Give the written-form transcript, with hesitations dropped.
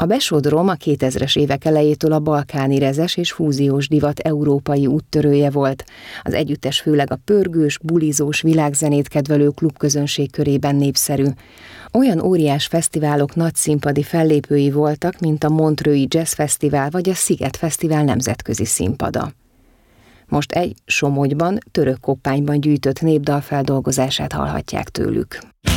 A besodrom a 2000-es évek elejétől a balkáni rezes és fúziós divat európai úttörője volt. Az együttes főleg a pörgős, bulizós világzenét kedvelő klubközönség körében népszerű. Olyan óriás fesztiválok nagy színpadi fellépői voltak, mint a Montreux-i Jazz Fesztivál vagy a Sziget Fesztivál nemzetközi színpada. Most egy Somogyban, török koppányban gyűjtött népdal feldolgozását hallhatják tőlük.